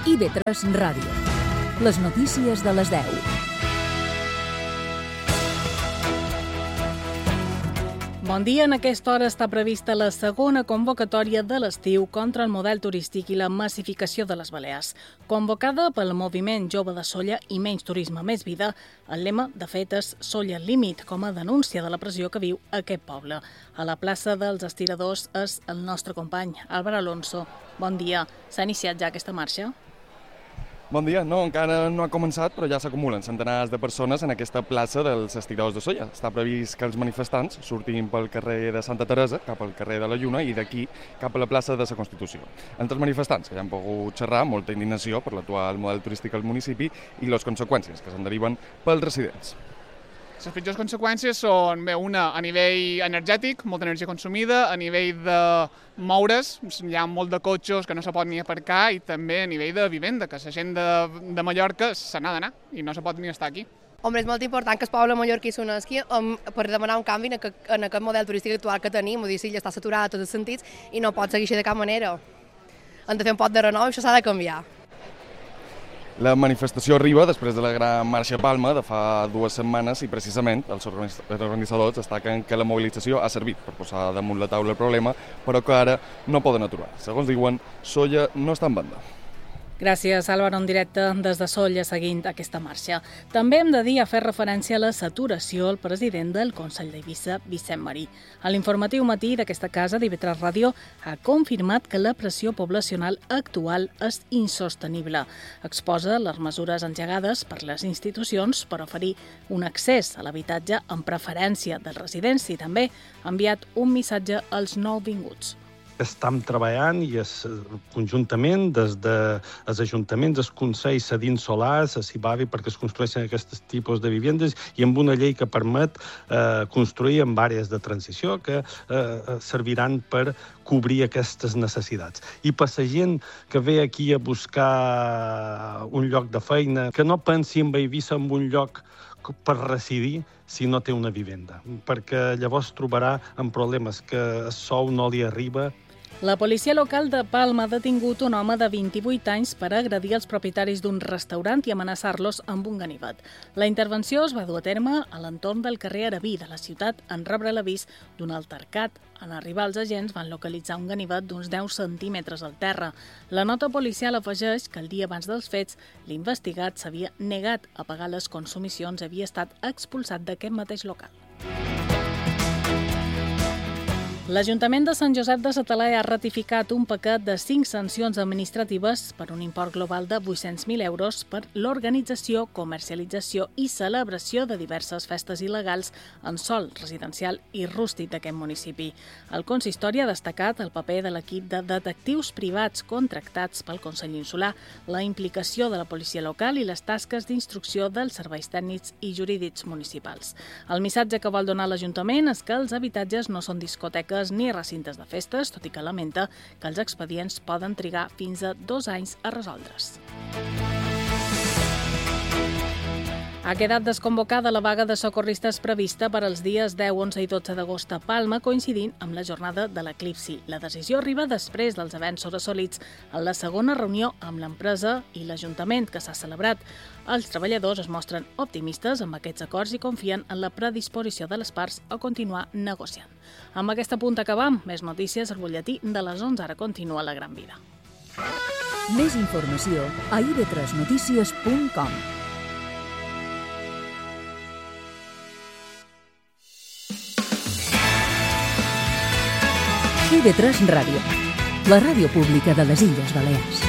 IB3 Ràdio. Les notícies de les 10. Bon dia. En aquesta hora està prevista la segona convocatòria de l'estiu contra el model turístic i la massificació de les Balears. Convocada pel moviment Jove de Sóller i Menys Turisme, Més Vida, el lema, de fet, és Sóller Límit, com a denúncia de la pressió que viu aquest poble. A la plaça dels Estiradors és el nostre company, Álvaro Alonso. Bon dia. S'ha iniciat ja aquesta marxa? Bon dia. No, encara no ha començat, però ja s'acumulen centenars de persones en aquesta plaça dels Estiradors de Sóller. Està previst que els manifestants surtin pel carrer de Santa Teresa cap al carrer de la Lluna i d'aquí cap a la plaça de la Constitució. Entre els manifestants que ja han pogut xerrar molta indignació per l'actual model turístic al municipi i les conseqüències que se'n deriven pels residents. Les pitjors conseqüències són, una a nivell energètic, molta energia consumida, a nivell de moure's, hi ha molt de cotxes que no se pot ni aparcar, i també a nivell de vivenda, que la gent de Mallorca se n'ha d'anar i no se pot ni estar aquí. Home, és molt important que el poble mallorquí s'unisqui per demanar un canvi en aquest model turístic actual que tenim. Vull dir, sí, ja està saturat a tots els sentits i no pot seguir així de cap manera. Hem de fer un pot de renou i això s'ha de canviar. La manifestació arriba després de la gran marxa a Palma de fa 2 setmanes i precisament els organitzadors destaquen que la mobilització ha servit per posar damunt la taula el problema, però que ara no poden aturar. Segons diuen, Sóller no està en banda. Gràcies, Álvaro, en directe des de Sóller seguint aquesta marxa. També hem de dir a fer referència a la saturació al president del Consell d'Eivissa, Vicent Marí. A l'informatiu matí d'aquesta casa d'IB3 Ràdio ha confirmat que la pressió poblacional actual és insostenible. Exposa les mesures engegades per les institucions per oferir un accés a l'habitatge en preferència dels residents i també ha enviat un missatge als nouvinguts. Estem treballant i conjuntament des dels ajuntaments, els consells cedint solars, a Cibavi, perquè es construeixen aquests tipus de vivendes i amb una llei que permet construir en àrees de transició que serviran per cobrir aquestes necessitats. I per la gent que ve aquí a buscar un lloc de feina, que no pensi en Eivissa en un lloc per residir si no té una vivenda, perquè llavors trobarà en problemes que el sou no li arriba. La policia local de Palma ha detingut un home de 28 anys per agredir els propietaris d'un restaurant i amenaçar-los amb un ganivet. La intervenció es va dur a terme a l'entorn del carrer Arabí de la ciutat en rebre l'avís d'un altercat. En arribar els agents van localitzar un ganivet d'uns 10 centímetres al terra. La nota policial afegeix que el dia abans dels fets l'investigat s'havia negat a pagar les consumicions i havia estat expulsat d'aquest mateix local. L'Ajuntament de Sant Josep de sa Talaia ha ratificat un paquet de 5 sancions administratives per un import global de 800.000 euros per l'organització, comercialització i celebració de diverses festes il·legals en sòl residencial i rústic d'aquest municipi. El consistori ha destacat el paper de l'equip de detectius privats contractats pel Consell Insular, la implicació de la policia local i les tasques d'instrucció dels serveis tècnics i jurídics municipals. El missatge que vol donar l'Ajuntament és que els habitatges no són discoteques ni recintes de festes, tot i que lamenta que els expedients poden trigar fins a 2 anys a resoldre's. Ha quedat desconvocada la vaga de socorristes prevista per als dies 10, 11 i 12 d'agost a Palma, coincidint amb la jornada de l'eclipsi. La decisió arriba després dels avenços assolits en la segona reunió amb l'empresa i l'Ajuntament que s'ha celebrat. Els treballadors es mostren optimistes amb aquests acords i confien en la predisposició de les parts a continuar negociant. Amb aquest punt acabam. Més notícies al butlletí de les 11. Ara continua la Gran Vida. Més informació a ib3notícies.com. IB3 Ràdio, la ràdio pública de les Illes Balears.